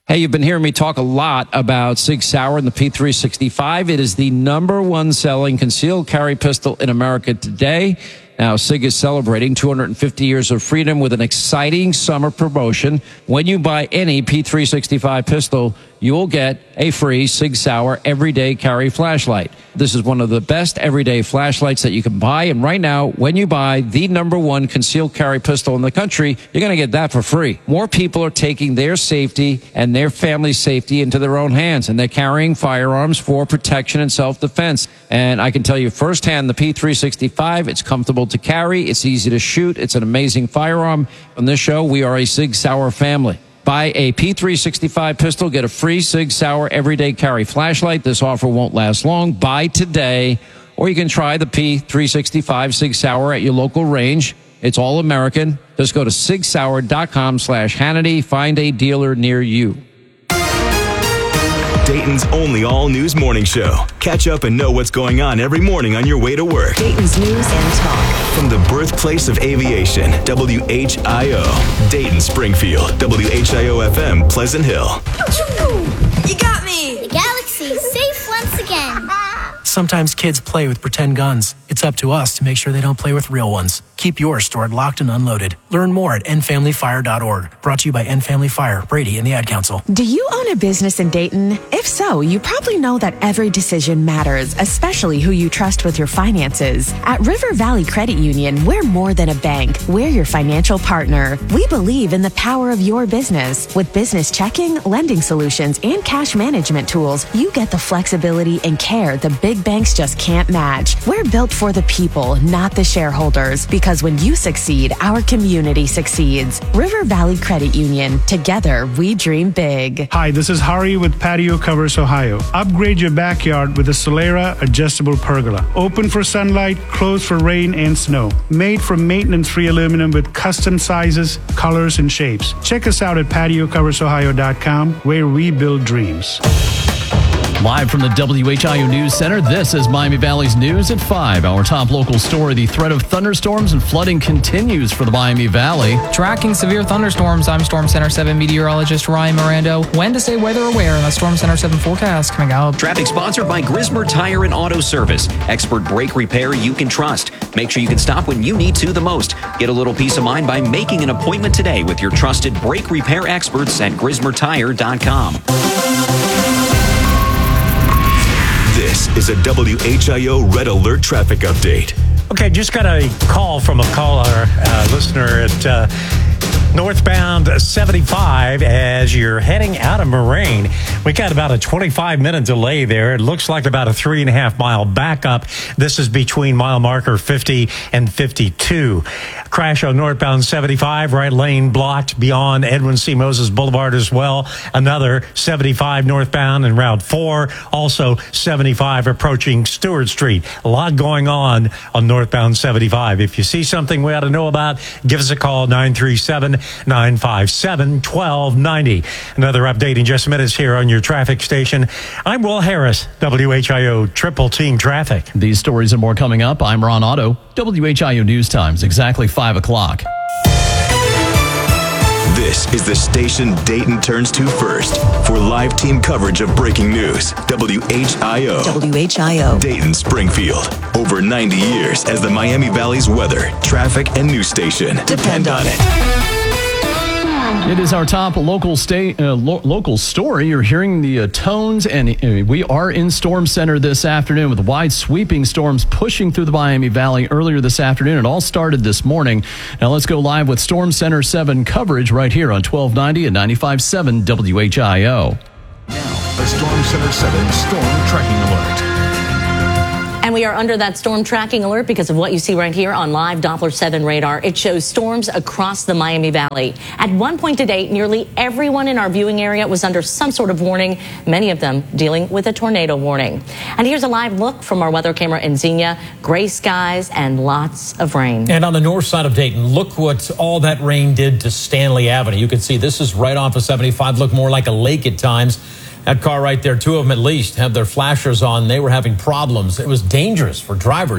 Hey, you've been hearing me talk a lot about Sig Sauer and the P365. It is the number one selling concealed carry pistol in America today. Now, Sig is celebrating 250 years of freedom with an exciting summer promotion. When you buy any P365 pistol, you will get a free Sig Sauer everyday carry flashlight. This is one of the best everyday flashlights that you can buy. And right now, when you buy the number one concealed carry pistol in the country, you're going to get that for free. More people are taking their safety and their family's safety into their own hands, and they're carrying firearms for protection and self-defense. And I can tell you firsthand, the P365, it's comfortable to carry, it's easy to shoot, it's an amazing firearm. On this show, we are a Sig Sauer family. Buy a P365 pistol, get a free Sig Sauer everyday carry flashlight. This offer won't last long. Buy today, or you can try the P365 Sig Sauer at your local range. It's all American. Just go to sigsauer.com/Hannity. Find a dealer near you. Dayton's only all-news morning show. Catch up and know what's going on every morning on your way to work. Dayton's News and Talk. From the birthplace of aviation, WHIO. Dayton, Springfield, WHIO-FM, Pleasant Hill. You got me! The galaxy's safe once again. Sometimes kids play with pretend guns. It's up to us to make sure they don't play with real ones. Keep yours stored locked and unloaded. Learn more at endfamilyfire.org. Brought to you by End Family Fire, Brady, and the Ad Council. Do you own a business in Dayton? If so, you probably know that every decision matters, especially who you trust with your finances. At River Valley Credit Union, we're more than a bank. We're your financial partner. We believe in the power of your business. With business checking, lending solutions, and cash management tools, you get the flexibility and care the big banks just can't match. We're built for the people, not the shareholders, because when you succeed, our community succeeds. River Valley Credit Union. Together, we dream big. Hi, this is Hari with Patio Covers Ohio. Upgrade your backyard with a Solera adjustable pergola. Open for sunlight, closed for rain and snow. Made from maintenance-free aluminum with custom sizes, colors, and shapes. Check us out at patiocoversohio.com, where we build dreams. Live from the WHIO News Center, this is Miami Valley's News at 5. Our top local story, the threat of thunderstorms and flooding continues for the Miami Valley. Tracking severe thunderstorms, I'm Storm Center 7 meteorologist Ryan Mirando. When to stay weather aware in the Storm Center 7 forecast coming up. Traffic sponsored by Grismer Tire and Auto Service. Expert brake repair you can trust. Make sure you can stop when you need to the most. Get a little peace of mind by making an appointment today with your trusted brake repair experts at GrismerTire.com. This is a WHIO Red Alert traffic update. Okay, just got a call from a caller, listener at northbound 75 as you're heading out of Moraine. We got about a 25-minute delay there. It looks like about a 3.5-mile backup. This is between mile marker 50 and 52. Crash on northbound 75, right lane blocked beyond Edwin C. Moses Boulevard as well. Another 75 northbound and Route 4. Also 75 approaching Stewart Street. A lot going on northbound 75. If you see something we ought to know about, give us a call, 937-957-1290. Another update in just minutes here on your traffic station. I'm Will Harris, WHIO Triple Team Traffic. These stories and more coming up. I'm Ron Otto, WHIO News Times, exactly 5 o'clock. This is the station Dayton turns to first for live team coverage of breaking news. WHIO. WHIO. Dayton, Springfield. Over 90 years as the Miami Valley's weather, traffic, and news station. Depend on it. It is our top local story. You're hearing the tones, and we are in Storm Center this afternoon with wide sweeping storms pushing through the Miami Valley earlier this afternoon. It all started this morning. Now let's go live with Storm Center 7 coverage right here on 1290 and 95.7 WHIO. Now, a Storm Center 7 storm tracking alert. And we are under that storm tracking alert because of what you see right here on live Doppler 7 radar. It shows storms across the Miami Valley. At one point today, nearly everyone in our viewing area was under some sort of warning, many of them dealing with a tornado warning. And here's a live look from our weather camera in Xenia. Gray skies and lots of rain. And on the north side of Dayton, look what all that rain did to Stanley Avenue. You can see this is right off of 75, look more like a lake at times. That car right there, two of them at least, have their flashers on. They were having problems. It was dangerous for drivers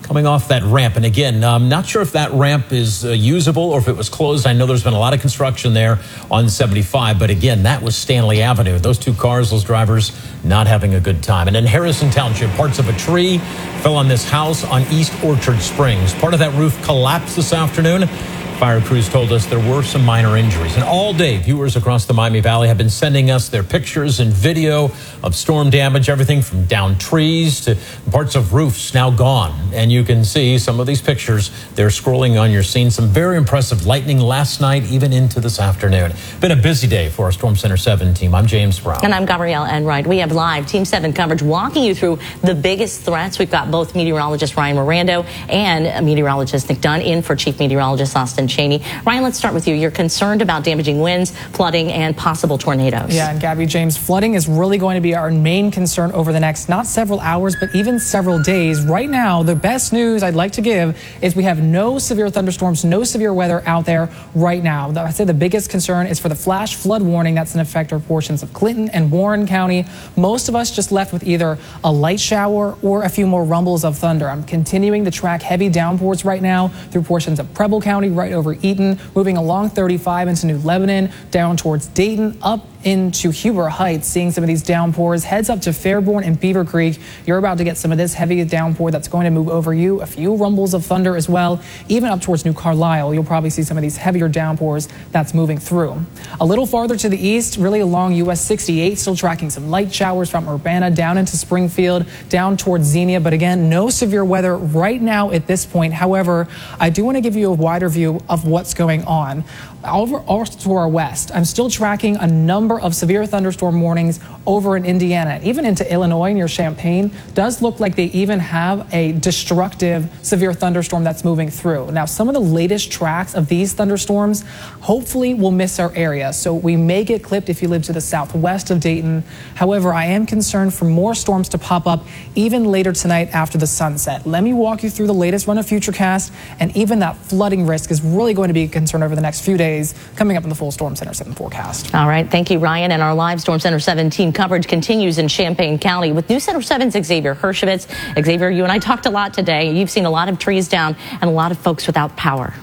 coming off that ramp. And again, I'm not sure if that ramp is usable or if it was closed. I know there's been a lot of construction there on 75, but again, that was Stanley Avenue. Those two cars, those drivers, not having a good time. And in Harrison Township, parts of a tree fell on this house on East Orchard Springs. Part of that roof collapsed this afternoon. Fire crews told us there were some minor injuries. And all day, viewers across the Miami Valley have been sending us their pictures and video of storm damage, everything from downed trees to parts of roofs now gone. And you can see some of these pictures. They're scrolling on your scene. Some very impressive lightning last night, even into this afternoon. Been a busy day for our Storm Center 7 team. I'm James Brown. And I'm Gabrielle Enright. We have live Team 7 coverage walking you through the biggest threats. We've got both meteorologist Ryan Mirando and meteorologist Nick Dunn in for Chief Meteorologist Austin Cheney. Ryan, let's start with you. You're concerned about damaging winds, flooding, and possible tornadoes. Yeah, and Gabby, James, flooding is really going to be our main concern over the next, not several hours, but even several days. Right now, the best news I'd like to give is we have no severe thunderstorms, no severe weather out there right now. I'd say the biggest concern is for the flash flood warning that's in effect for portions of Clinton and Warren County. Most of us just left with either a light shower or a few more rumbles of thunder. I'm continuing to track heavy downpours right now through portions of Preble County, right over Eaton, moving along 35 into New Lebanon, down towards Dayton, up into Huber Heights, seeing some of these downpours. Heads up to Fairborn and Beaver Creek. You're about to get some of this heavy downpour that's going to move over you. A few rumbles of thunder as well. Even up towards New Carlisle, you'll probably see some of these heavier downpours that's moving through. A little farther to the east, really along US 68, still tracking some light showers from Urbana down into Springfield, down towards Xenia. But again, no severe weather right now at this point. However, I do want to give you a wider view of what's going on. Over to our west, I'm still tracking a number of severe thunderstorm warnings over in Indiana, even into Illinois near Champaign. Does look like they even have a destructive severe thunderstorm that's moving through. Now, some of the latest tracks of these thunderstorms hopefully will miss our area, so we may get clipped if you live to the southwest of Dayton. However, I am concerned for more storms to pop up even later tonight after the sunset. Let me walk you through the latest run of Futurecast, and even that flooding risk is really going to be a concern over the next few days, coming up in the full Storm Center 7 forecast. All right. Thank you, Ryan. And our live Storm Center 7 team coverage continues in Champaign County with News Center 7's Xavier Hershevitz. Xavier, you and I talked a lot today. You've seen a lot of trees down and a lot of folks without power.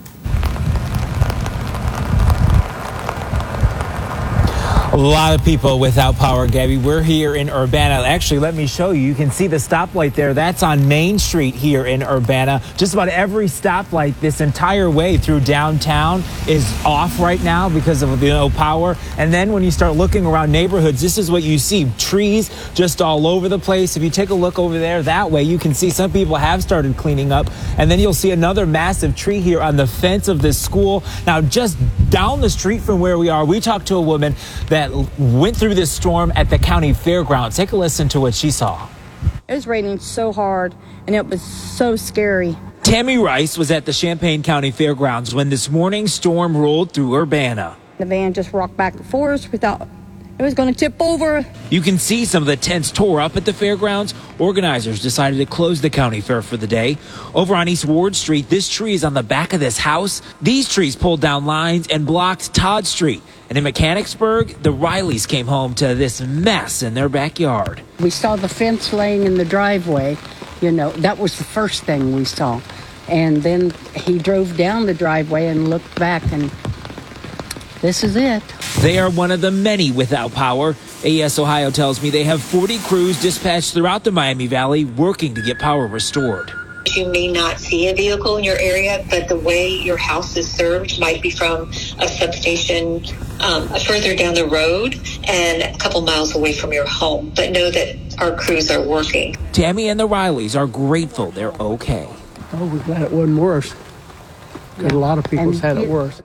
A lot of people without power, Gabby. We're here in Urbana. Actually, let me show you. You can see the stoplight there. That's on Main Street here in Urbana. Just about every stoplight this entire way through downtown is off right now because of no power. And then when you start looking around neighborhoods, this is what you see. Trees just all over the place. If you take a look over there that way, you can see some people have started cleaning up. And then you'll see another massive tree here on the fence of this school. Now, just down the street from where we are, we talked to a woman that went through this storm at the county fairgrounds. Take a listen to what she saw. It was raining so hard, and it was so scary. Tammy Rice was at the Champaign County Fairgrounds when this morning's storm rolled through Urbana. The van just rocked back and forth. We thought it was going to tip over. You can see some of the tents tore up at the fairgrounds. Organizers decided to close the county fair for the day. Over on East Ward Street, this tree is on the back of this house. These trees pulled down lines and blocked Todd Street. And in Mechanicsburg, the Rileys came home to this mess in their backyard. We saw the fence laying in the driveway. You know, that was the first thing we saw. And then he drove down the driveway and looked back, and this is it. They are one of the many without power. AES Ohio tells me they have 40 crews dispatched throughout the Miami Valley working to get power restored. You may not see a vehicle in your area, but the way your house is served might be from a substation further down the road and a couple miles away from your home. But know that our crews are working. Tammy and the Rileys are grateful they're okay. Oh, we're glad it wasn't worse. Because a lot of people's had it worse.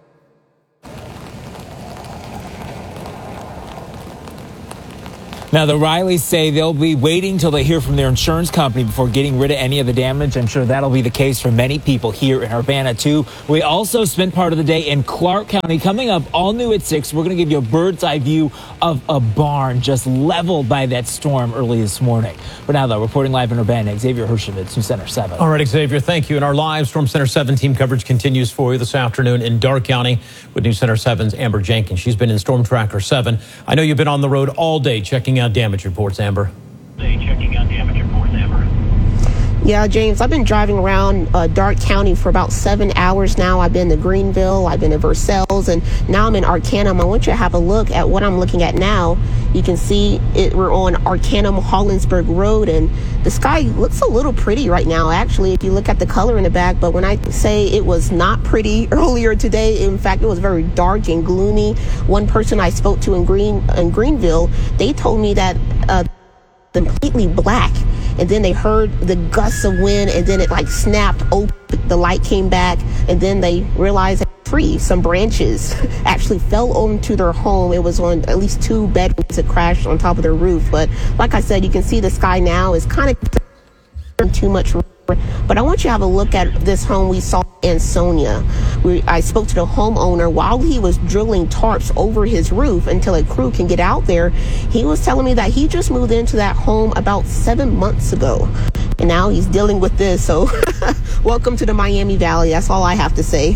Now, the Rileys say they'll be waiting till they hear from their insurance company before getting rid of any of the damage. I'm sure that'll be the case for many people here in Urbana, too. We also spent part of the day in Clark County. Coming up all new at 6, we're going to give you a bird's eye view of a barn just leveled by that storm early this morning. But now, though, reporting live in Urbana, Xavier Hershevitz, News Center 7. All right, Xavier, thank you. And our live Storm Center 7 team coverage continues for you this afternoon in Darke County with News Center 7's Amber Jenkins. She's been in Storm Tracker 7. I know you've been on the road all day checking out damage reports, Amber. Yeah, James, I've been driving around Darke County for about 7 hours now. I've been to Greenville, I've been to Versailles, and now I'm in Arcanum. I want you to have a look at what I'm looking at now. You can see we're on Arcanum Hollinsburg Road, and the sky looks a little pretty right now, actually, if you look at the color in the back. But when I say it was not pretty earlier today, in fact, it was very dark and gloomy. One person I spoke to in Greenville, they told me that completely black, and then they heard the gusts of wind, and then it like snapped open, the light came back, and then they realized some branches actually fell onto their home. It was on at least 2 bedrooms that crashed on top of their roof. But like I said, you can see the sky now is kind of too much. But I want you to have a look at this home we saw in Ansonia. I spoke to the homeowner while he was drilling tarps over his roof until a crew can get out there. He was telling me that he just moved into that home about 7 months ago, and now he's dealing with this. So welcome to the Miami Valley. That's all I have to say.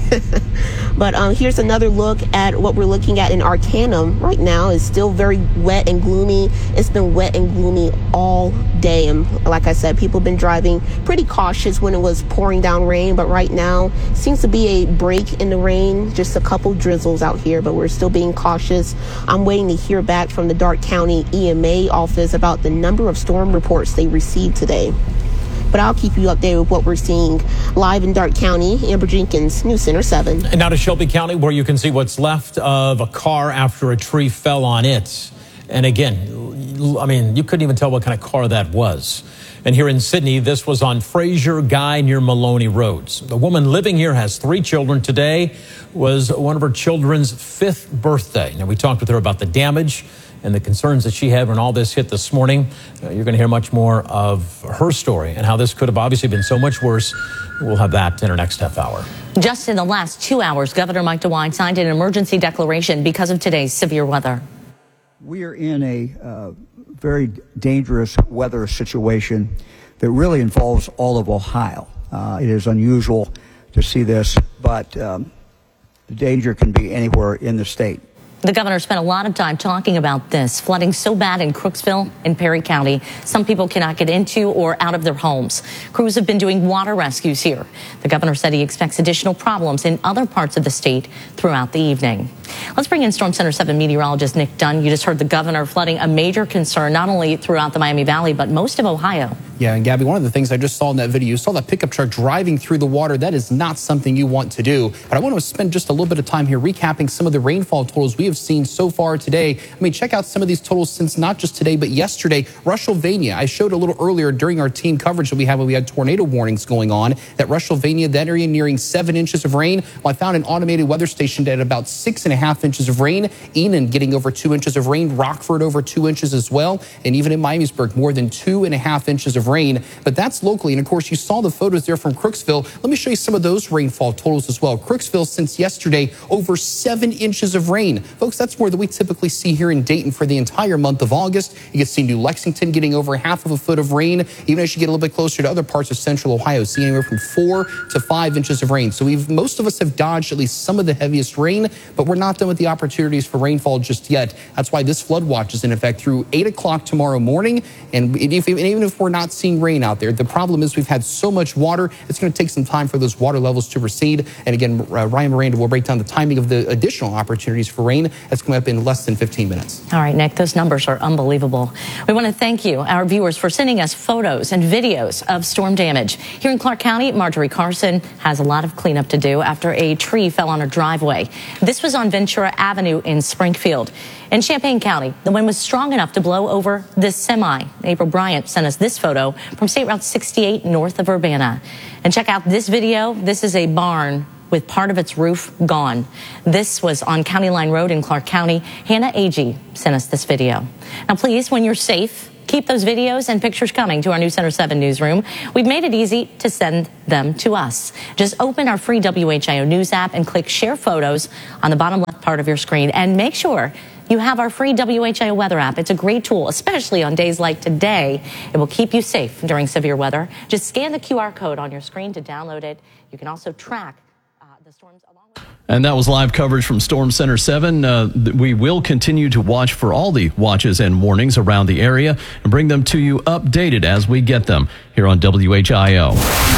But here's another look at what we're looking at in Arcanum right now. It's still very wet and gloomy. It's been wet and gloomy all day. And like I said, people have been driving pretty cautious when it was pouring down rain. But right now, seems to be a break in the rain. Just a couple drizzles out here, but we're still being cautious. I'm waiting to hear back from the Darke County EMA office about the number of storm reports they received today. But I'll keep you updated with what we're seeing live in Darke County. Amber Jenkins, News Center 7. And now to Shelby County, where you can see what's left of a car after a tree fell on it. And again, I mean, you couldn't even tell what kind of car that was. And here in Sydney, this was on Fraser Guy near Maloney Roads. The woman living here has 3 children. Today was one of her children's 5th birthday. Now, we talked with her about the damage and the concerns that she had when all this hit this morning. You're going to hear much more of her story and how this could have obviously been so much worse. We'll have that in our next half hour. Just in the last 2 hours, Governor Mike DeWine signed an emergency declaration because of today's severe weather. We are in a very dangerous weather situation that really involves all of Ohio. It is unusual to see this, but the danger can be anywhere in the state. The governor spent a lot of time talking about this. Flooding so bad in Crooksville and Perry County, some people cannot get into or out of their homes. Crews have been doing water rescues here. The governor said he expects additional problems in other parts of the state throughout the evening. Let's bring in Storm Center 7 meteorologist Nick Dunn. You just heard the governor flooding, a major concern not only throughout the Miami Valley, but most of Ohio. Yeah, and Gabby, one of the things I just saw in that video, you saw that pickup truck driving through the water. That is not something you want to do. But I want to spend just a little bit of time here recapping some of the rainfall totals we have seen so far today. I mean, check out some of these totals since not just today, but yesterday. Rushville, I showed a little earlier during our team coverage that we had when we had tornado warnings going on, that Rushville, that area nearing 7 inches of rain. Well, I found an automated weather station at about 6.5 inches of rain. Enon getting over 2 inches of rain. Rockford over 2 inches as well. And even in Miamisburg, more than 2.5 inches of rain. But that's locally. And of course, you saw the photos there from Crooksville. Let me show you some of those rainfall totals as well. Crooksville, since yesterday, over 7 inches of rain. Folks, that's more than we typically see here in Dayton for the entire month of August. You can see New Lexington getting over half of a foot of rain, even as you get a little bit closer to other parts of central Ohio, seeing anywhere from 4 to 5 inches of rain. So most of us have dodged at least some of the heaviest rain, but we're not done with the opportunities for rainfall just yet. That's why this flood watch is in effect through 8 o'clock tomorrow morning. And even if we're not seeing rain out there, the problem is we've had so much water, it's going to take some time for those water levels to recede. And again, Ryan Miranda will break down the timing of the additional opportunities for rain that's coming up in less than 15 minutes. All right, Nick, those numbers are unbelievable. We want to thank you, our viewers, for sending us photos and videos of storm damage. Here in Clark County, Marjorie Carson has a lot of cleanup to do after a tree fell on her driveway. This was on Ventura Avenue in Springfield. In Champaign County, the wind was strong enough to blow over this semi. April Bryant sent us this photo from State Route 68 north of Urbana. And check out this video. This is a barn with part of its roof gone. This was on County Line Road in Clark County. Hannah Agee sent us this video. Now, please, when you're safe, keep those videos and pictures coming to our News Center 7 newsroom. We've made it easy to send them to us. Just open our free WHIO News app and click Share Photos on the bottom left part of your screen. And make sure you have our free WHIO weather app. It's a great tool, especially on days like today. It will keep you safe during severe weather. Just scan the QR code on your screen to download it. You can also track the storms along with And that was live coverage from Storm Center 7. We will continue to watch for all the watches and warnings around the area and bring them to you updated as we get them here on WHIO.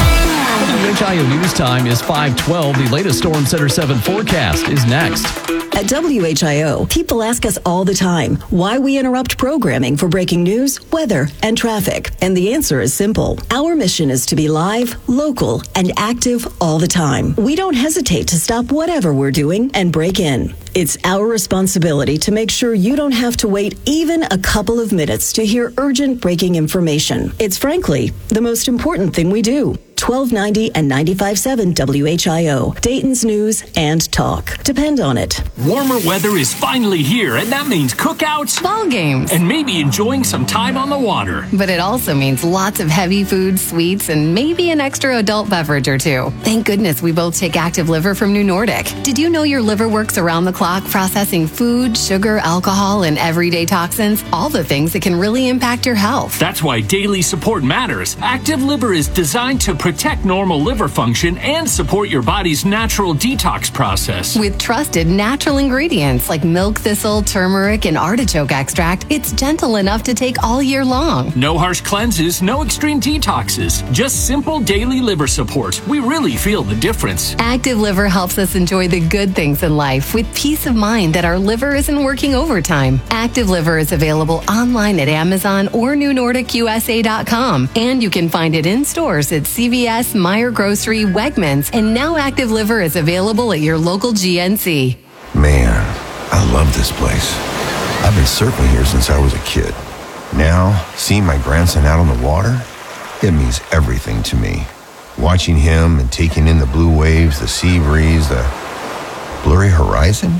WHIO News Time is 5:12. The latest Storm Center 7 forecast is next. At WHIO, people ask us all the time why we interrupt programming for breaking news, weather, and traffic. And the answer is simple. Our mission is to be live, local, and active all the time. We don't hesitate to stop whatever we're doing and break in. It's our responsibility to make sure you don't have to wait even a couple of minutes to hear urgent breaking information. It's frankly the most important thing we do. 1290 and 95.7 WHIO, Dayton's News and Talk. Depend on it. Warmer weather is finally here, and that means cookouts, ball games, and maybe enjoying some time on the water. But it also means lots of heavy food, sweets, and maybe an extra adult beverage or two. Thank goodness we both take Active Liver from New Nordic. Did you know your liver works around the clock processing food, sugar, alcohol, and everyday toxins? All the things that can really impact your health. That's why daily support matters. Active Liver is designed to protect normal liver function and support your body's natural detox process. With trusted natural ingredients like milk thistle, turmeric, and artichoke extract, it's gentle enough to take all year long. No harsh cleanses, no extreme detoxes, just simple daily liver support. We really feel the difference. Active Liver helps us enjoy the good things in life with peace of mind that our liver isn't working overtime. Active Liver is available online at Amazon or NewNordicUSA.com, and you can find it in stores at CVS, Meijer Grocery, Wegmans, and now Active Liver is available at your local GNC. Man, I love this place. I've been surfing here since I was a kid. Now, seeing my grandson out on the water, it means everything to me. Watching him and taking in the blue waves, the sea breeze, the blurry horizon.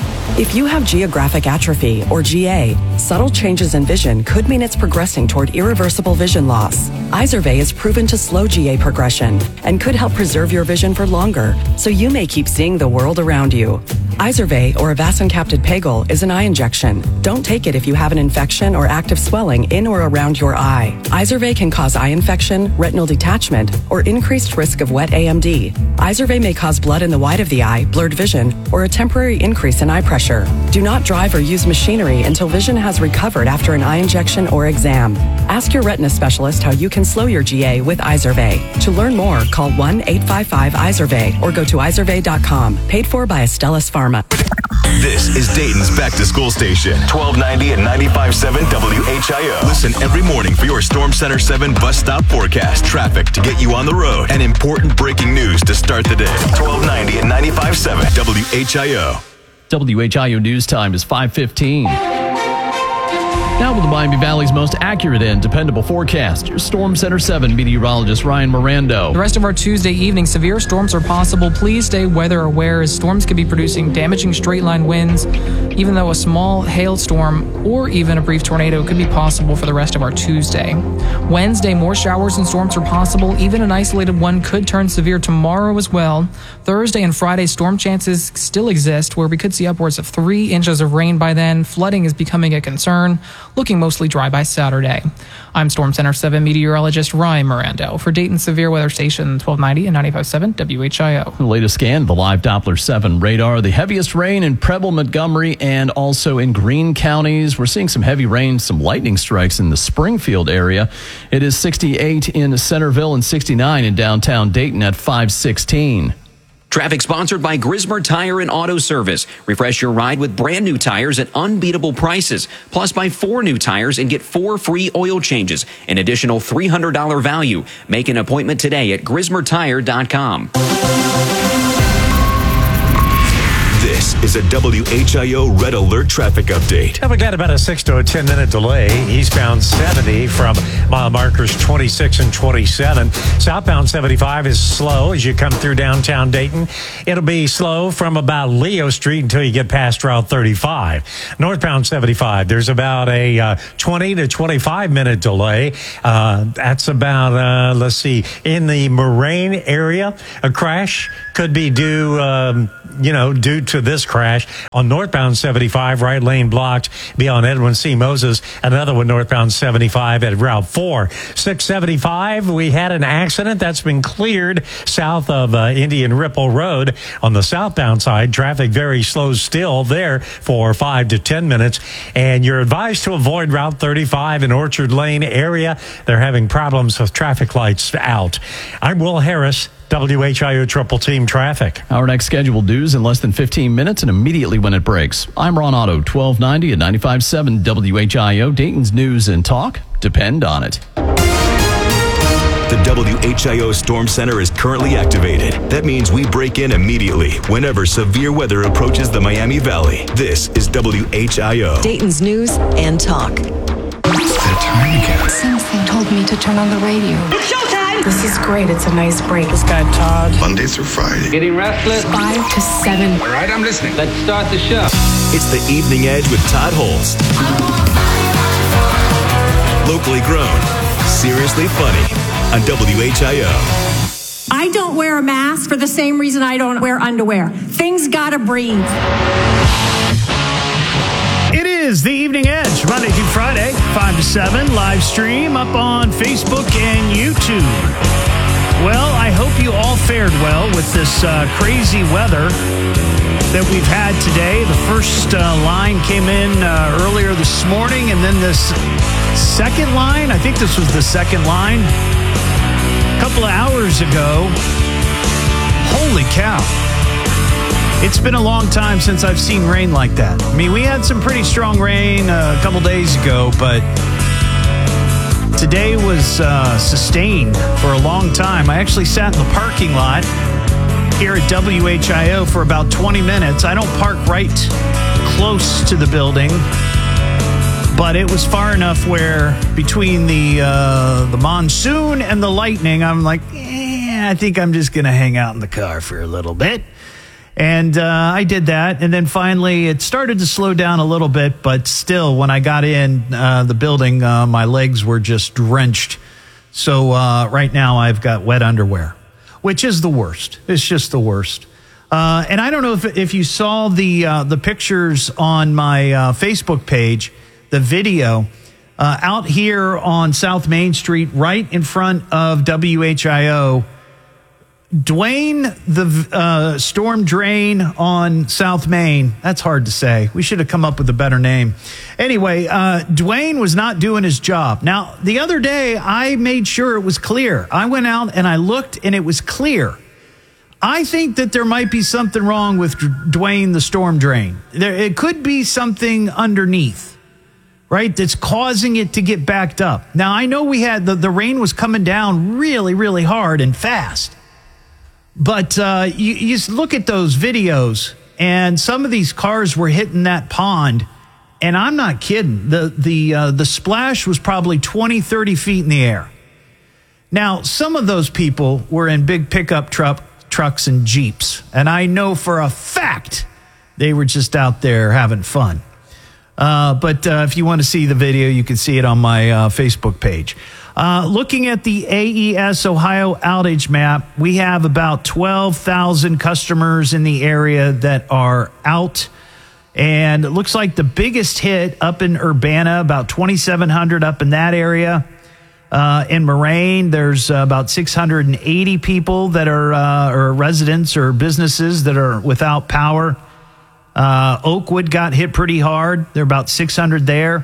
If you have geographic atrophy, or GA, subtle changes in vision could mean it's progressing toward irreversible vision loss. Izervay is proven to slow GA progression and could help preserve your vision for longer, so you may keep seeing the world around you. Izervay, or avacincaptad pegol, is an eye injection. Don't take it if you have an infection or active swelling in or around your eye. Izervay can cause eye infection, retinal detachment, or increased risk of wet AMD. Izervay may cause blood in the white of the eye, blurred vision, or a temporary increase in eye pressure. Do not drive or use machinery until vision has recovered after an eye injection or exam. Ask your retina specialist how you can slow your GA with Izervay. To learn more, call 1-855-IZERVAY or go to izervay.com. Paid for by Astellas Pharma. This is Dayton's Back to School Station, 1290 and 95.7 WHIO. Listen every morning for your Storm Center 7 bus stop forecast, traffic to get you on the road, and important breaking news to start the day. 1290 and 95.7 WHIO. WHIO News Time is 5:15. Now with the Miami Valley's most accurate and dependable forecast, your Storm Center 7 meteorologist Ryan Mirando. The rest of our Tuesday evening, severe storms are possible. Please stay weather aware as storms could be producing damaging straight line winds, even though a small hailstorm or even a brief tornado could be possible for the rest of our Tuesday. Wednesday, more showers and storms are possible. Even an isolated one could turn severe tomorrow as well. Thursday and Friday, storm chances still exist where we could see upwards of 3 inches of rain by then. Flooding is becoming a concern. Looking mostly dry by Saturday. I'm Storm Center 7 meteorologist Ryan Mirando for Dayton Severe Weather Station 1290 and 95.7 WHIO. The latest scan, the live Doppler 7 radar. The heaviest rain in Preble, Montgomery, and also in Greene counties. We're seeing some heavy rain, some lightning strikes in the Springfield area. It is 68 in Centerville and 69 in downtown Dayton at 516. Traffic sponsored by Grismer Tire and Auto Service. Refresh your ride with brand new tires at unbeatable prices. Plus, buy 4 new tires and get 4 free oil changes. An additional $300 value. Make an appointment today at GrismerTire.com. This is a WHIO Red Alert traffic update. We got about a 6 to a 10 minute delay. Eastbound 70 from mile markers 26 and 27. Southbound 75 is slow as you come through downtown Dayton. It'll be slow from about Leo Street until you get past Route 35. Northbound 75, there's about a 20 to 25 minute delay. That's about, let's see, in the Moraine area. A crash could be due to this crash. On northbound 75, right lane blocked beyond Edwin C. Moses. Another one northbound 75 at Route 4. 675, we had an accident that's been cleared south of Indian Ripple Road. On the southbound side, traffic very slow still there for 5 to 10 minutes. And you're advised to avoid Route 35 in Orchard Lane area. They're having problems with traffic lights out. I'm Will Harris, WHIO Triple Team Traffic. Our next scheduled news in less than 15 minutes and immediately when it breaks. I'm Ron Otto, 1290 and 95.7 WHIO, Dayton's News and Talk. Depend on it. The WHIO Storm Center is currently activated. That means we break in immediately whenever severe weather approaches the Miami Valley. This is WHIO. Dayton's News and Talk. It's that time again. Something told me to turn on the radio. It's showtime! This is great. It's a nice break. This guy Todd. Monday through Friday. Getting restless? 5 to 7. All right, I'm listening. Let's start the show. It's the Evening Edge with Todd Holmes. Locally grown, seriously funny on WHIO. I don't wear a mask for the same reason I don't wear underwear. Things gotta breathe. It is the Evening Edge, Monday through Friday, 5 to 7, live stream up on Facebook and YouTube. Well, I hope you all fared well with this crazy weather that we've had today. The first line came in earlier this morning, and then this second line, I think this was the second line, a couple of hours ago. Holy cow. It's been a long time since I've seen rain like that. I mean, we had some pretty strong rain a couple days ago, but today was sustained for a long time. I actually sat in the parking lot here at WHIO for about 20 minutes. I don't park right close to the building, but it was far enough where between the monsoon and the lightning, I'm like, I think I'm just going to hang out in the car for a little bit. And I did that. And then finally, it started to slow down a little bit. But still, when I got in the building, my legs were just drenched. So right now, I've got wet underwear, which is the worst. It's just the worst. And I don't know if you saw the pictures on my Facebook page, the video out here on South Main Street, right in front of WHIO. Dwayne, the storm drain on South Main. That's hard to say. We should have come up with a better name. Anyway, Dwayne was not doing his job. Now, the other day, I made sure it was clear. I went out and I looked and it was clear. I think that there might be something wrong with Dwayne, the storm drain. It could be something underneath, right, that's causing it to get backed up. Now, I know we had the rain was coming down really, really hard and fast. But you just look at those videos, and some of these cars were hitting that pond, and I'm not kidding. The splash was probably 20, 30 feet in the air. Now, some of those people were in big pickup trucks and Jeeps, and I know for a fact they were just out there having fun. But if you want to see the video, you can see it on my Facebook page. Looking at the AES Ohio outage map, we have about 12,000 customers in the area that are out. And it looks like the biggest hit up in Urbana, about 2,700 up in that area. In Moraine, there's about 680 people that are or residents or businesses that are without power. Oakwood got hit pretty hard. There are about 600 there.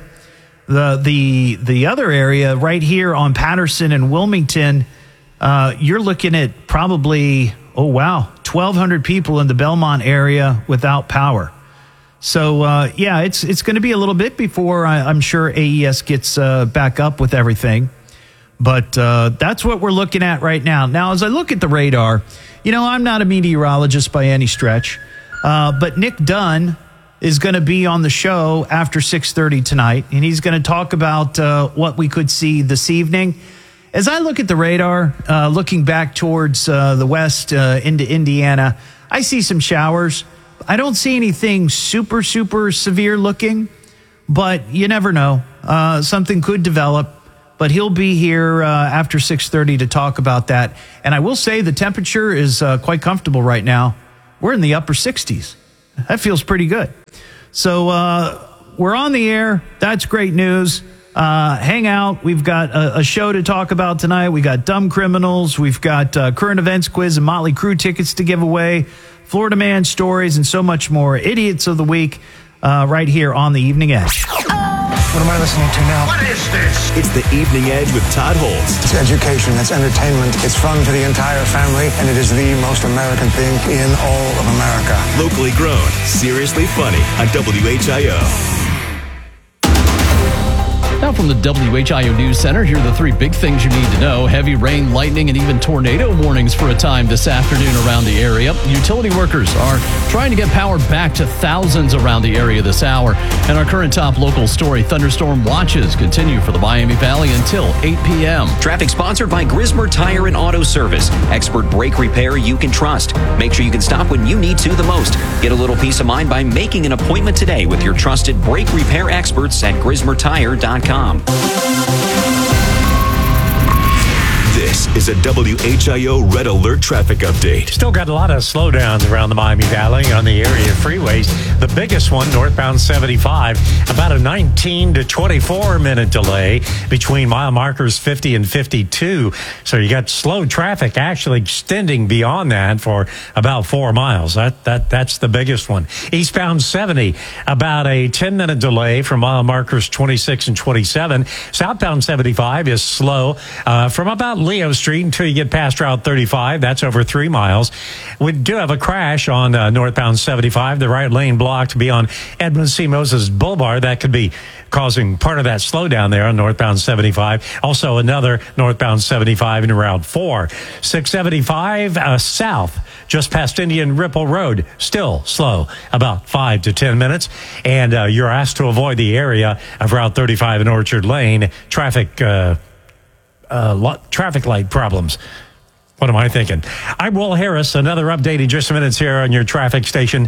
The other area right here on Patterson and Wilmington, you're looking at probably, 1,200 people in the Belmont area without power. So, it's going to be a little bit before I'm sure AES gets back up with everything. But that's what we're looking at right now. Now, as I look at the radar, I'm not a meteorologist by any stretch, but Nick Dunn is going to be on the show after 6:30 tonight, and he's going to talk about what we could see this evening. As I look at the radar, looking back towards the west into Indiana, I see some showers. I don't see anything super, super severe looking, but you never know. Something could develop, but he'll be here after 6:30 to talk about that. And I will say the temperature is quite comfortable right now. We're in the upper 60s. That feels pretty good. So we're on the air. That's great news. Hang out. We've got a show to talk about tonight. We got Dumb Criminals. We've got current events quiz and Motley Crue tickets to give away. Florida Man stories and so much more. Idiots of the Week right here on the Evening Edge. What am I listening to now? What is this? It's the Evening Edge with Todd Holtz. It's education, it's entertainment, it's fun for the entire family, and it is the most American thing in all of America. Locally grown, seriously funny on WHIO. Now from the WHIO News Center, here are the three big things you need to know. Heavy rain, lightning, and even tornado warnings for a time this afternoon around the area. Utility workers are trying to get power back to thousands around the area this hour. And our current top local story, thunderstorm watches continue for the Miami Valley until 8 p.m. Traffic sponsored by Grismer Tire and Auto Service. Expert brake repair you can trust. Make sure you can stop when you need to the most. Get a little peace of mind by making an appointment today with your trusted brake repair experts at GrismerTire.com. This is a WHIO Red Alert traffic update. Still got a lot of slowdowns around the Miami Valley on the area freeways. The biggest one, northbound 75, about a 19 to 24 minute delay between mile markers 50 and 52. So you got slow traffic actually extending beyond that for about 4 miles. That's the biggest one. Eastbound 70, about a 10-minute delay from mile markers 26 and 27. Southbound 75 is slow from about Leo Street until you get past Route 35. That's over 3 miles. We do have a crash on northbound 75. The right lane blocked beyond Edmund C. Moses Boulevard. That could be causing part of that slowdown there on northbound 75. Also another northbound 75 in Route 4. 675 south, just past Indian Ripple Road. Still slow, about 5 to 10 minutes. And you're asked to avoid the area of Route 35 and Orchard Lane. Traffic light problems. What am I thinking? I'm Will Harris. Another update in just a minute here on your traffic station,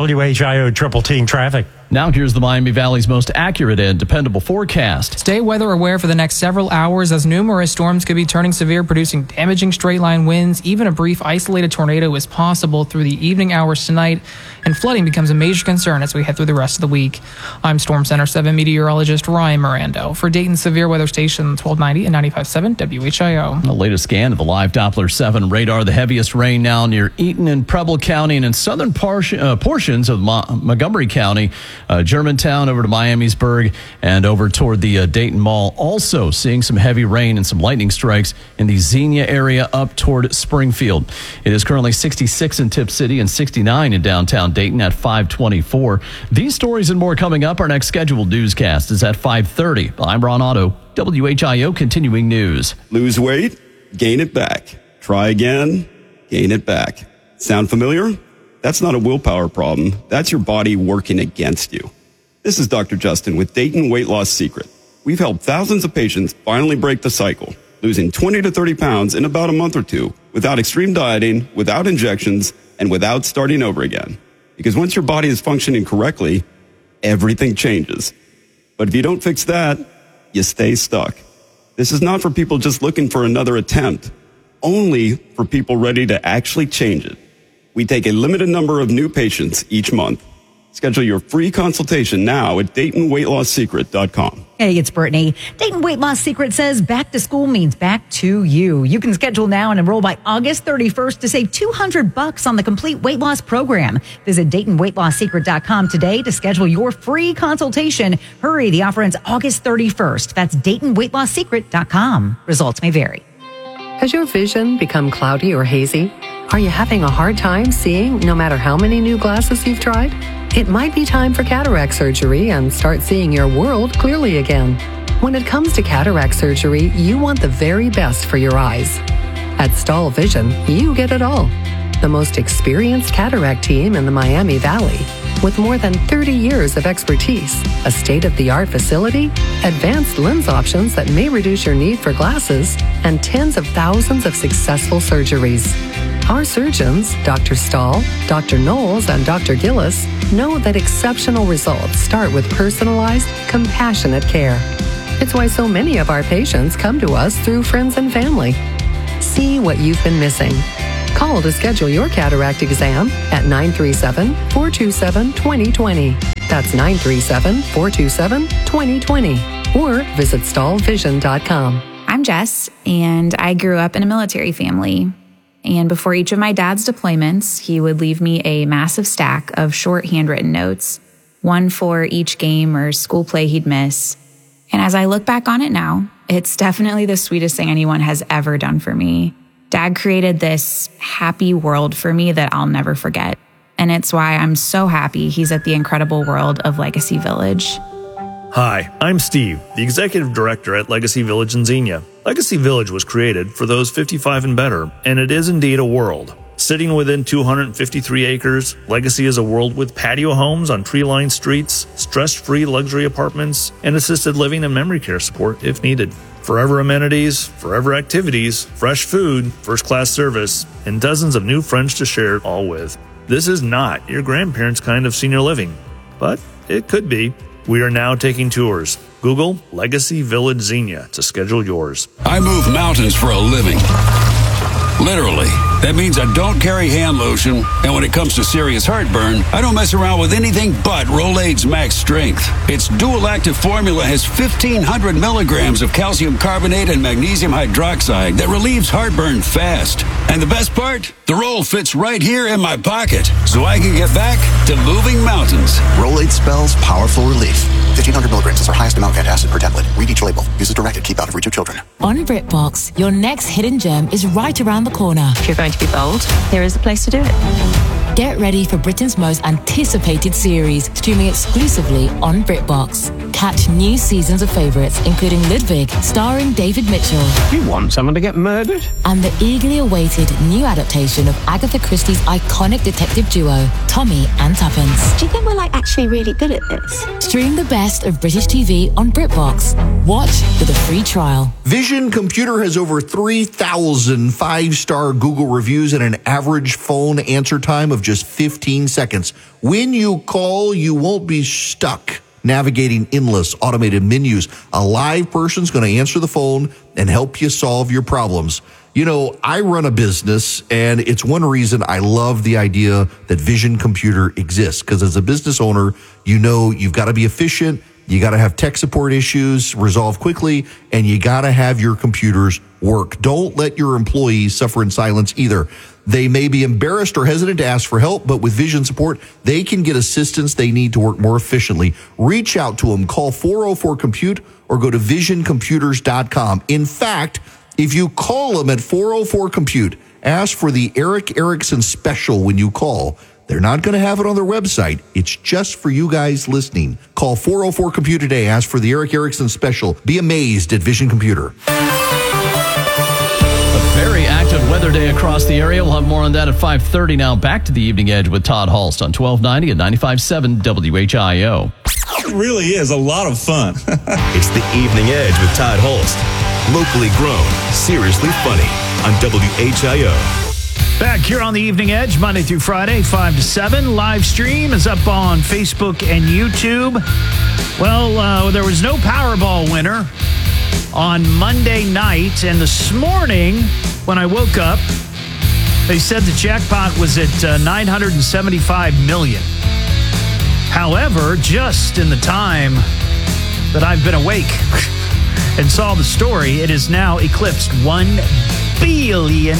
WHIO Triple Team Traffic. Now here's the Miami Valley's most accurate and dependable forecast. Stay weather aware for the next several hours as numerous storms could be turning severe, producing damaging straight-line winds. Even a brief isolated tornado is possible through the evening hours tonight, and flooding becomes a major concern as we head through the rest of the week. I'm Storm Center 7 meteorologist Ryan Mirando for Dayton Severe Weather Station 1290 and 95.7 WHIO. The latest scan of the live Doppler 7 radar, the heaviest rain now near Eaton and Preble County and in southern portions of Montgomery County. Germantown over to Miamisburg and over toward the Dayton Mall. Also seeing some heavy rain and some lightning strikes in the Xenia area up toward Springfield. It is currently 66 in Tip City and 69 in downtown Dayton at 524. These stories and more coming up. Our next scheduled newscast is at 5:30. I'm Ron Otto, WHIO Continuing News. Lose weight, gain it back. Try again, gain it back. Sound familiar? That's not a willpower problem. That's your body working against you. This is Dr. Justin with Dayton Weight Loss Secret. We've helped thousands of patients finally break the cycle, losing 20 to 30 pounds in about a month or two, without extreme dieting, without injections, and without starting over again. Because once your body is functioning correctly, everything changes. But if you don't fix that, you stay stuck. This is not for people just looking for another attempt, only for people ready to actually change it. We take a limited number of new patients each month. Schedule your free consultation now at DaytonWeightLossSecret.com. Hey, it's Brittany. Dayton Weight Loss Secret says back to school means back to you. You can schedule now and enroll by August 31st to save $200 on the complete weight loss program. Visit DaytonWeightLossSecret.com today to schedule your free consultation. Hurry, the offer ends August 31st. That's DaytonWeightLossSecret.com. Results may vary. Has your vision become cloudy or hazy? Are you having a hard time seeing no matter how many new glasses you've tried? It might be time for cataract surgery and start seeing your world clearly again. When it comes to cataract surgery, you want the very best for your eyes. At Stahl Vision, you get it all. The most experienced cataract team in the Miami Valley, with more than 30 years of expertise, a state-of-the-art facility, advanced lens options that may reduce your need for glasses, and tens of thousands of successful surgeries. Our surgeons, Dr. Stahl, Dr. Knowles, and Dr. Gillis, know that exceptional results start with personalized, compassionate care. It's why so many of our patients come to us through friends and family. See what you've been missing. Call to schedule your cataract exam at 937-427-2020. That's 937-427-2020. Or visit stallvision.com. I'm Jess, and I grew up in a military family. And before each of my dad's deployments, he would leave me a massive stack of short handwritten notes, one for each game or school play he'd miss. And as I look back on it now, it's definitely the sweetest thing anyone has ever done for me. Dad created this happy world for me that I'll never forget. And it's why I'm so happy he's at the incredible world of Legacy Village. Hi, I'm Steve, the Executive Director at Legacy Village in Xenia. Legacy Village was created for those 55 and better, and it is indeed a world. Sitting within 253 acres, Legacy is a world with patio homes on tree-lined streets, stress-free luxury apartments, and assisted living and memory care support if needed. Forever amenities, forever activities, fresh food, first-class service, and dozens of new friends to share it all with. This is not your grandparents' kind of senior living, but it could be. We are now taking tours. Google Legacy Village Xenia to schedule yours. I move mountains for a living. Literally. That means I don't carry hand lotion, and when it comes to serious heartburn, I don't mess around with anything but Rolaids Max Strength. Its dual-active formula has 1,500 milligrams of calcium carbonate and magnesium hydroxide that relieves heartburn fast. And the best part? The roll fits right here in my pocket, so I can get back to moving mountains. Rolaids spells powerful relief. 1,500 milligrams is our highest amount of antacid per tablet. Read each label. Use as directed. Keep out of reach of children. On BritBox, your next hidden gem is right around the corner. If you're going to be bold, here is the place to do it. Get ready for Britain's most anticipated series, streaming exclusively on BritBox. Catch new seasons of favourites, including Ludwig, starring David Mitchell. You want someone to get murdered? And the eagerly awaited new adaptation of Agatha Christie's iconic detective duo, Tommy and Tuppence. Do you think we're actually really good at this? Stream the best of British TV on BritBox. Watch with a free trial. Vision Computer has over 3,000 5-star Google reviews and an average phone answer time of just 15 seconds. When you call, you won't be stuck navigating endless automated menus. A live person's going to answer the phone and help you solve your problems. You know, I run a business, and it's one reason I love the idea that Vision Computer exists, because as a business owner, you know you've got to be efficient, you got to have tech support issues resolved quickly, and you got to have your computers work. Don't let your employees suffer in silence either. They may be embarrassed or hesitant to ask for help, but with Vision support, they can get assistance they need to work more efficiently. Reach out to them. Call 404-COMPUTE or go to visioncomputers.com. In fact, if you call them at 404-COMPUTE, ask for the Eric Erickson special when you call. They're not going to have it on their website. It's just for you guys listening. Call 404-COMPUTE today. Ask for the Eric Erickson special. Be amazed at Vision Computer. Very active weather day across the area. We'll have more on that at 5:30 now. Back to the Evening Edge with Todd Hulst on 1290 and 95.7 WHIO. It really is a lot of fun. It's the Evening Edge with Todd Hulst. Locally grown, seriously funny on WHIO. Back here on the Evening Edge, Monday through Friday, 5 to 7. Live stream is up on Facebook and YouTube. Well, there was no Powerball winner on Monday night, and this morning when I woke up, they said the jackpot was at $975 million. However, just in the time that I've been awake and saw the story, it has now eclipsed $1 billion.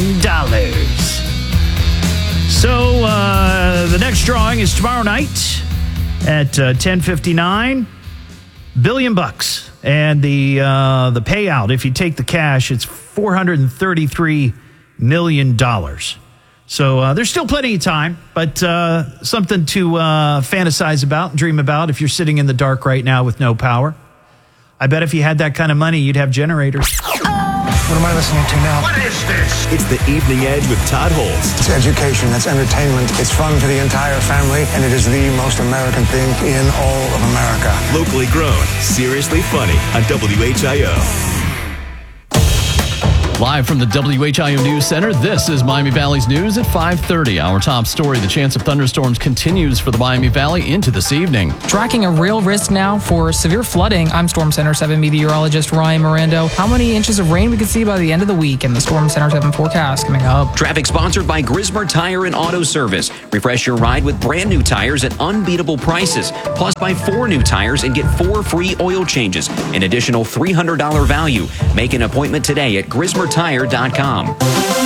So the next drawing is tomorrow night at 10:59. $1 billion. And the payout, if you take the cash, it's $433 million. So there's still plenty of time, but something to fantasize about and dream about if you're sitting in the dark right now with no power. I bet if you had that kind of money, you'd have generators. What am I listening to now? What is this? It's the Evening Edge with Todd Hulst. It's education, it's entertainment, it's fun for the entire family, and it is the most American thing in all of America. Locally grown, seriously funny on WHIO. Live from the WHIO News Center, this is Miami Valley's news at 5:30. Our top story, the chance of thunderstorms continues for the Miami Valley into this evening. Tracking a real risk now for severe flooding. I'm Storm Center 7 meteorologist Ryan Mirando. How many inches of rain we could see by the end of the week in the Storm Center 7 forecast coming up. Traffic sponsored by Grismer Tire and Auto Service. Refresh your ride with brand new tires at unbeatable prices. Plus, buy 4 new tires and get 4 free oil changes. An additional $300 value. Make an appointment today at GrismerTire.com.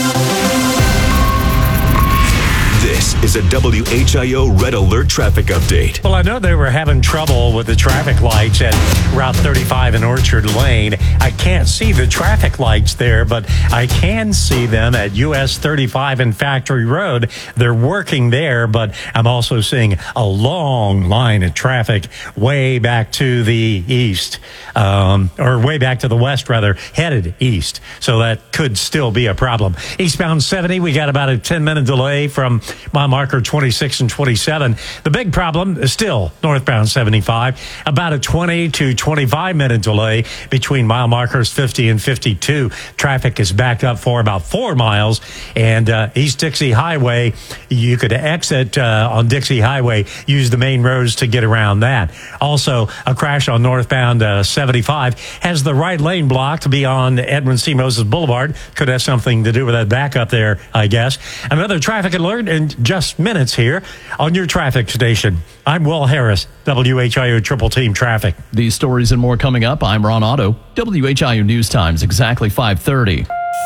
This is a WHIO Red Alert traffic update. Well, I know they were having trouble with the traffic lights at Route 35 in Orchard Lane. I can't see the traffic lights there, but I can see them at US 35 and Factory Road. They're working there, but I'm also seeing a long line of traffic way back to the east, or way back to the west, rather, headed east. So that could still be a problem. Eastbound 70, we got about a 10-minute delay from mile marker 26 and 27. The big problem is still northbound 75, about a 20 to 25-minute delay between mile markers 50 and 52. Traffic is backed up for about 4 miles. And East Dixie Highway, you could exit on Dixie Highway, use the main roads to get around that. Also, a crash on northbound 75 has the right lane blocked beyond Edwin C. Moses Boulevard. Could have something to do with that backup there, I guess. Another traffic alert in just minutes here on your traffic station. I'm Will Harris, WHIO Triple Team Traffic. These stories and more coming up. I'm Ron Otto, WHIO News Times, exactly 5:30.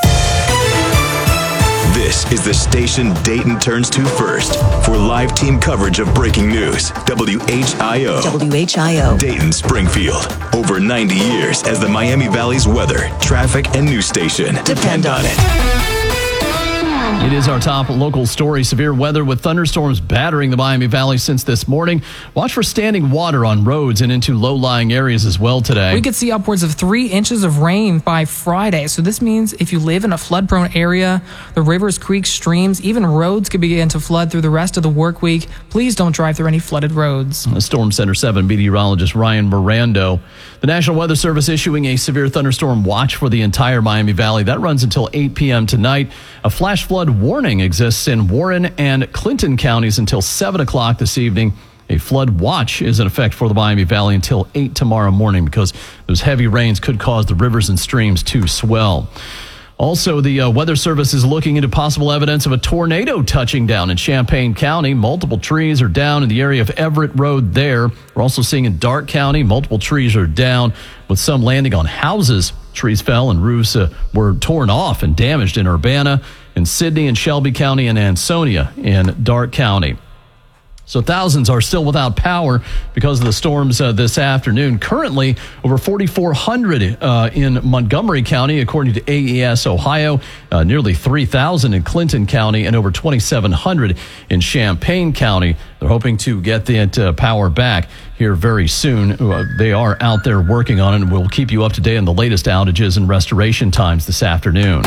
This is the station Dayton turns to first for live team coverage of breaking news. WHIO. WHIO. Dayton Springfield. Over 90 years as the Miami Valley's weather, traffic, and news station. Depend on it. It is our top local story. Severe weather with thunderstorms battering the Miami Valley since this morning. Watch for standing water on roads and into low-lying areas as well today. We could see upwards of 3 inches of rain by Friday. So this means if you live in a flood-prone area, the rivers, creeks, streams, even roads could begin to flood through the rest of the work week. Please don't drive through any flooded roads. Storm Center 7 meteorologist Ryan Mirando. The National Weather Service issuing a severe thunderstorm watch for the entire Miami Valley. That runs until 8 p.m. tonight. A flash flood warning exists in Warren and Clinton counties until 7 o'clock this evening. A flood watch is in effect for the Miami Valley until 8 tomorrow morning because those heavy rains could cause the rivers and streams to swell. Also, the Weather Service is looking into possible evidence of a tornado touching down in Champaign County. Multiple trees are down in the area of Everett Road there. We're also seeing in Darke County, multiple trees are down with some landing on houses. Trees fell and roofs were torn off and damaged in Urbana, in Sidney and Shelby County, and Ansonia in Darke County. So thousands are still without power because of the storms this afternoon. Currently, over 4,400 in Montgomery County, according to AES Ohio, nearly 3,000 in Clinton County, and over 2,700 in Champaign County. They're hoping to get that power back here very soon. They are out there working on it, and we'll keep you up to date on the latest outages and restoration times this afternoon.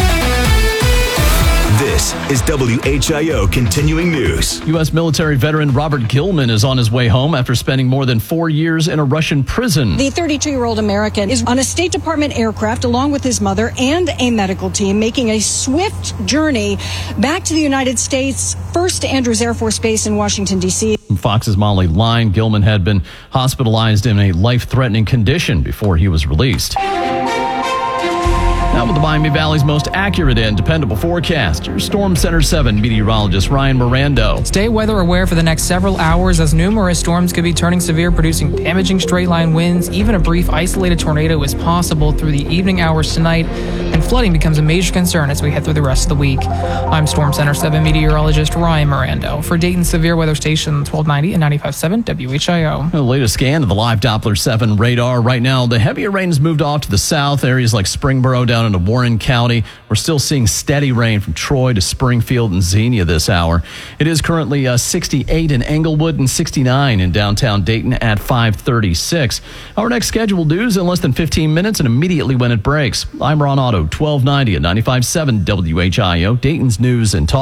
This is WHIO Continuing News. U.S. military veteran Robert Gilman is on his way home after spending more than 4 years in a Russian prison. The 32-year-old American is on a State Department aircraft along with his mother and a medical team, making a swift journey back to the United States, first to Andrews Air Force Base in Washington, D.C. Fox's Molly Line. Gilman had been hospitalized in a life-threatening condition before he was released. Now with the Miami Valley's most accurate and dependable forecast, your Storm Center 7 meteorologist Ryan Mirando. Stay weather aware for the next several hours as numerous storms could be turning severe, producing damaging straight-line winds. Even a brief isolated tornado is possible through the evening hours tonight, and flooding becomes a major concern as we head through the rest of the week. I'm Storm Center 7 meteorologist Ryan Mirando for Dayton Severe Weather Station 1290 and 95.7 WHIO. The latest scan of the live Doppler 7 radar. Right now, the heavier rain has moved off to the south, areas like Springboro down into Warren County. We're still seeing steady rain from Troy to Springfield and Xenia this hour. It is currently 68 in Englewood and 69 in downtown Dayton at 5:36. Our next scheduled news in less than 15 minutes and immediately when it breaks. I'm Ron Otto, 1290 at 95.7 WHIO, Dayton's News and Talk.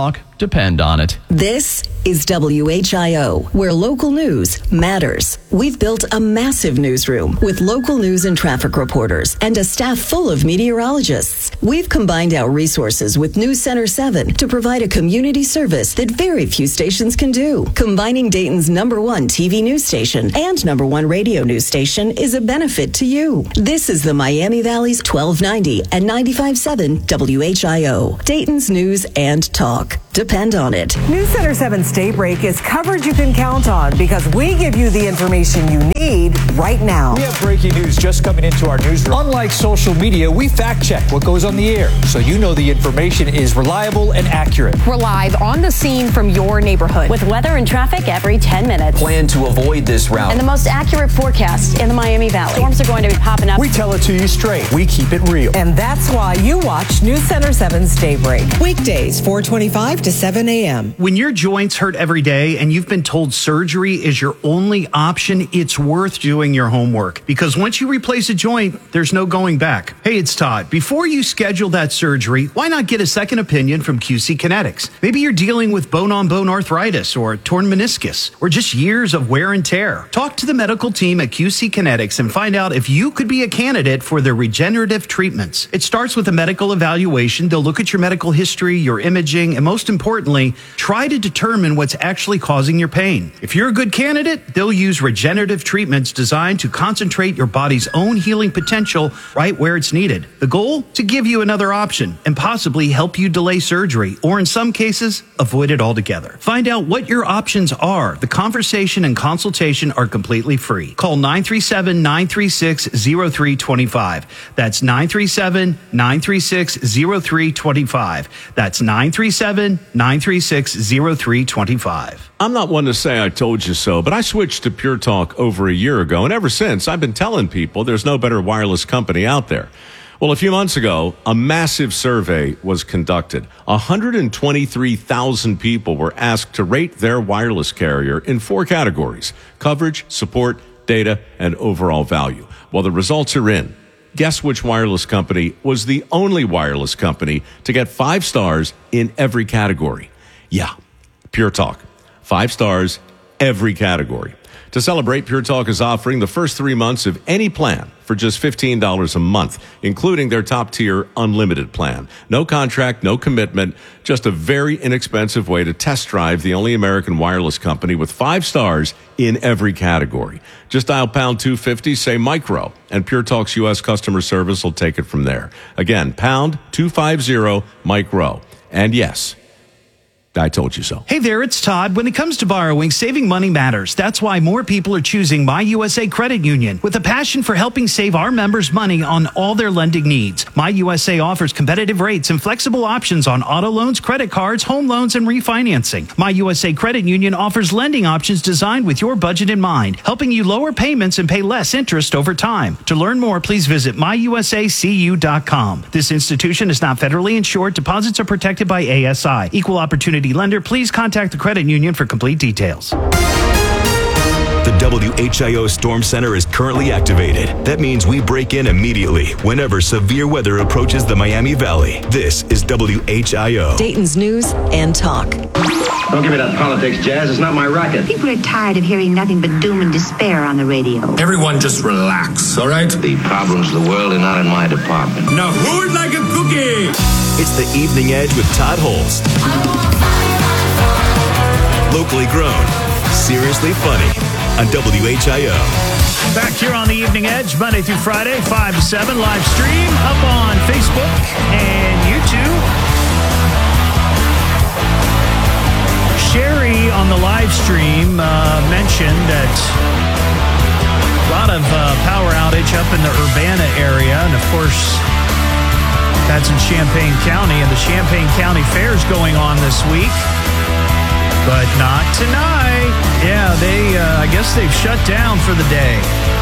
depend on it. This is WHIO, where local news matters. We've built a massive newsroom with local news and traffic reporters and a staff full of meteorologists. We've combined our resources with News Center 7 to provide a community service that very few stations can do. Combining Dayton's #1 TV news station and #1 radio news station is a benefit to you. This is the Miami Valley's 1290 and 95.7 WHIO. Dayton's news and talk. Depend on it. News Center 7's Daybreak is coverage you can count on because we give you the information you need right now. We have breaking news just coming into our newsroom. Unlike social media, we fact check what goes on the air so you know the information is reliable and accurate. We're live on the scene from your neighborhood with weather and traffic every 10 minutes. Plan to avoid this route. And the most accurate forecast in the Miami Valley. Storms are going to be popping up. We tell it to you straight. We keep it real. And that's why you watch News Center 7's Daybreak. Weekdays, 4:25 to 7 a.m. When your joints hurt every day and you've been told surgery is your only option, it's worth doing your homework. Because once you replace a joint, there's no going back. Hey, it's Todd. Before you schedule that surgery, why not get a second opinion from QC Kinetics? Maybe you're dealing with bone-on-bone arthritis or torn meniscus or just years of wear and tear. Talk to the medical team at QC Kinetics and find out if you could be a candidate for their regenerative treatments. It starts with a medical evaluation. They'll look at your medical history, your imaging, and most importantly, try to determine what's actually causing your pain. If you're a good candidate, they'll use regenerative treatments designed to concentrate your body's own healing potential right where it's needed. The goal? To give you another option and possibly help you delay surgery, or in some cases, avoid it altogether. Find out what your options are. The conversation and consultation are completely free. Call 937-936-0325. That's 937-936-0325. That's 937-936-0325. I'm not one to say I told you so, but I switched to Pure Talk over a year ago, and ever since, I've been telling people there's no better wireless company out there. Well, a few months ago, a massive survey was conducted. 123,000 people were asked to rate their wireless carrier in 4 categories: coverage, support, data, and overall value. Well, the results are in. Guess which wireless company was the only wireless company to get 5 stars in every category? Yeah, Pure Talk. 5 stars, every category. To celebrate, Pure Talk is offering the first 3 months of any plan for just $15 a month, including their top-tier unlimited plan. No contract, no commitment, just a very inexpensive way to test drive the only American wireless company with 5 stars in every category. Just dial pound 250, say micro, and Pure Talk's U.S. customer service will take it from there. Again, pound 250 micro. And yes, I told you so. Hey there, it's Todd. When it comes to borrowing, saving money matters. That's why more people are choosing My USA Credit Union with a passion for helping save our members money on all their lending needs. My USA offers competitive rates and flexible options on auto loans, credit cards, home loans, and refinancing. My USA Credit Union offers lending options designed with your budget in mind, helping you lower payments and pay less interest over time. To learn more, please visit myusacu.com. This institution is not federally insured. Deposits are protected by ASI. Equal opportunity lender. Please contact the credit union for complete details. The WHIO Storm Center is currently activated. That means we break in immediately whenever severe weather approaches the Miami Valley. This is WHIO. Dayton's news and talk. Don't give me that politics, Jazz. It's not my racket. People are tired of hearing nothing but doom and despair on the radio. Everyone just relax, all right? The problems of the world are not in my department. Now, who would like a cookie? It's the Evening Edge with Todd Holst. Locally grown, seriously funny on WHIO. Back here on the Evening Edge, Monday through Friday, 5 to 7, live stream up on Facebook and YouTube. Sherry on the live stream mentioned that a lot of power outage up in the Urbana area, and of course, that's in Champaign County, and the Champaign County Fair is going on this week. But not tonight. Yeah, I guess they've shut down for the day.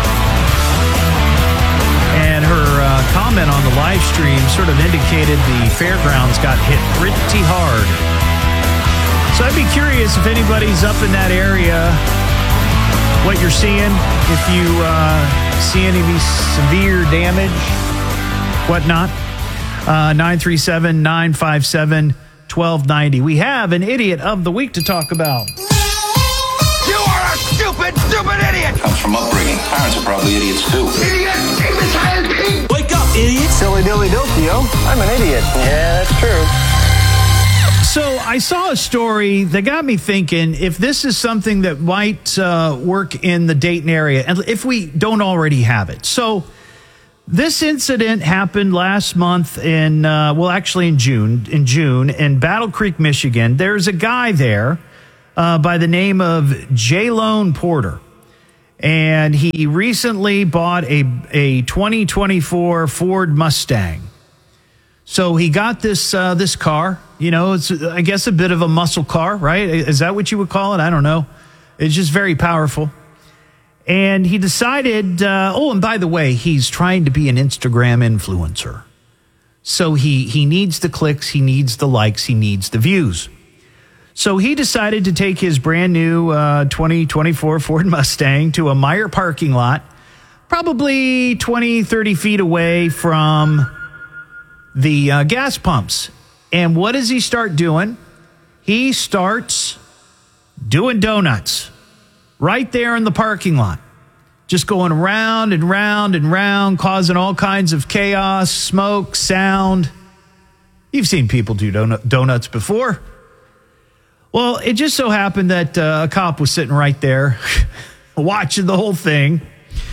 And her comment on the live stream sort of indicated the fairgrounds got hit pretty hard. So I'd be curious if anybody's up in that area, what you're seeing, if you see any severe damage, whatnot. 937-957 1290. We have an idiot of the week to talk about. You are a stupid, stupid idiot! Comes from upbringing. Parents are probably idiots too. Idiot! Imbecile pig! Wake up, idiot! Silly dilly diltio. I'm an idiot. Yeah, that's true. So I saw a story that got me thinking if this is something that might work in the Dayton area, and if we don't already have it. So this incident happened last month in June in Battle Creek, Michigan. There's a guy there by the name of Jalone Porter, and he recently bought a 2024 Ford Mustang. So he got this car. You know, it's, I guess, a bit of a muscle car, right? Is that what you would call it? I don't know. It's just very powerful. And he decided, and by the way, he's trying to be an Instagram influencer. So he needs the clicks, he needs the likes, he needs the views. So he decided to take his brand new 2024 Ford Mustang to a Meijer parking lot, probably 20, 30 feet away from the gas pumps. And what does he start doing? He starts doing donuts right there in the parking lot. Just going round and round and round, causing all kinds of chaos, smoke, sound. You've seen people do donuts before. Well, it just so happened that a cop was sitting right there watching the whole thing.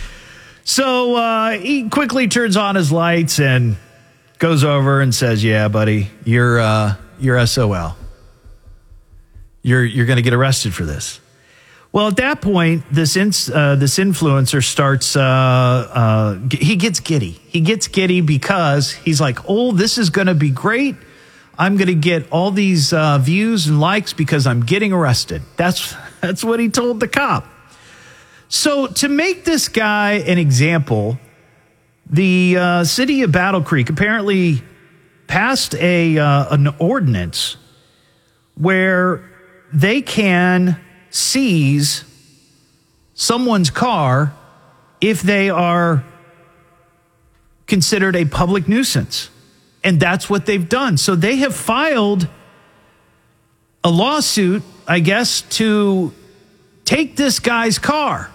So he quickly turns on his lights and goes over and says, "Yeah, buddy, you're SOL. You're going to get arrested for this." Well, at that point, this influencer starts. He gets giddy. He gets giddy because he's like, "Oh, this is going to be great. I'm going to get all these views and likes because I'm getting arrested." That's what he told the cop. So to make this guy an example, the city of Battle Creek apparently passed an ordinance where they can seize someone's car if they are considered a public nuisance. And that's what they've done. So they have filed a lawsuit, I guess, to take this guy's car.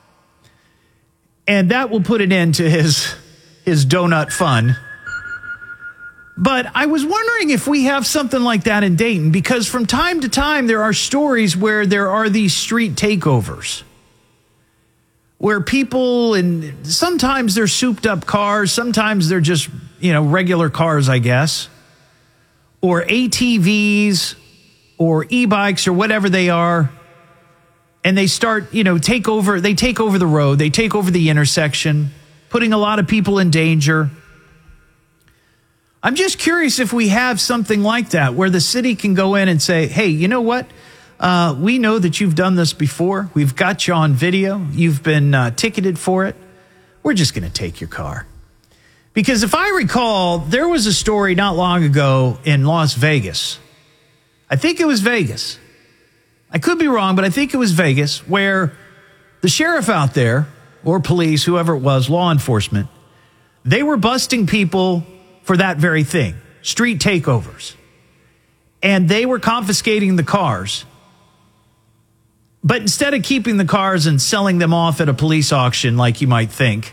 And that will put an end to his donut fun. But I was wondering if we have something like that in Dayton, because from time to time there are stories where there are these street takeovers where people, and sometimes they're souped up cars, sometimes they're just, regular cars, I guess, or ATVs or e-bikes or whatever they are. And they start, take over the road, they take over the intersection, putting a lot of people in danger. I'm just curious if we have something like that where the city can go in and say, "Hey, you know what? We know that you've done this before. We've got you on video. You've been ticketed for it. We're just going to take your car." Because if I recall, there was a story not long ago in Las Vegas. I think it was Vegas. I could be wrong, but I think it was Vegas, where the sheriff out there, or police, whoever it was, law enforcement, they were busting people for that very thing, street takeovers. And they were confiscating the cars. But instead of keeping the cars and selling them off at a police auction like you might think,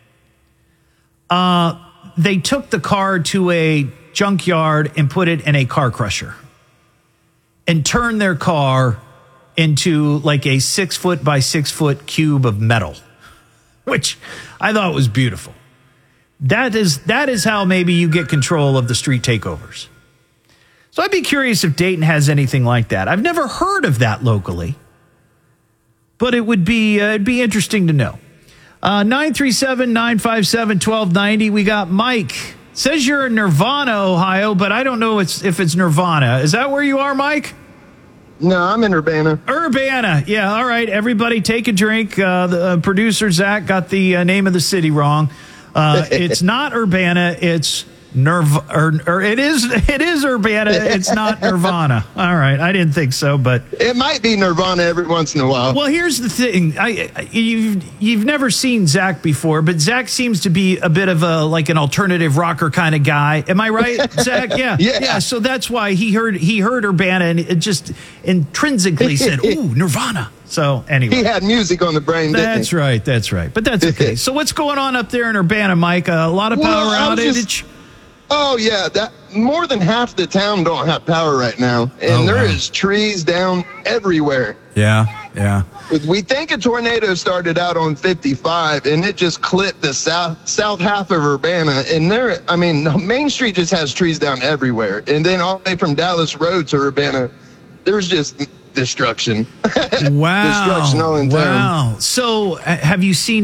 they took the car to a junkyard and put it in a car crusher and turned their car into like a 6 foot by 6 foot cube of metal, which I thought was beautiful. That is how maybe you get control of the street takeovers. So I'd be curious if Dayton has anything like that. I've never heard of that locally, but it would be it'd be interesting to know. 937-957-1290. We got Mike. Says you're in Nirvana, Ohio, but I don't know if it's Nirvana. Is that where you are, Mike? No, I'm in Urbana. Urbana. Yeah, all right. Everybody take a drink. The producer, Zach, got the name of the city wrong. It's not Urbana. It's It is Urbana. It's not Nirvana. All right, I didn't think so, but it might be Nirvana every once in a while. Well, here's the thing: you've never seen Zach before, but Zach seems to be a bit of an alternative rocker kind of guy. Am I right, Zach? Yeah. So that's why he heard Urbana and it just intrinsically said, "Ooh, Nirvana." So anyway, he had music on the brain. That's right. But that's okay. So what's going on up there in Urbana, Mike? A lot of power outage. Oh yeah, that more than half the town don't have power right now, and there is trees down everywhere. Yeah. We think a tornado started out on 55, and it just clipped the south half of Urbana. And Main Street just has trees down everywhere, and then all the way from Dallas Road to Urbana, there's just destruction. Wow. Destruction all in town. Wow. So have you seen